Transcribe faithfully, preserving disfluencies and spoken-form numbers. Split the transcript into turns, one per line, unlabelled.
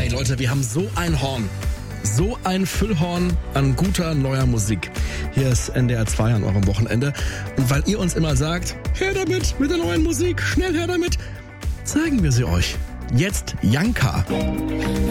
Hey Leute, wir haben so ein Horn. So ein Füllhorn an guter neuer Musik. Hier ist N D R zwei an eurem Wochenende. Und weil ihr uns immer sagt, her damit mit der neuen Musik, schnell her damit, zeigen wir sie euch. Jetzt Janka.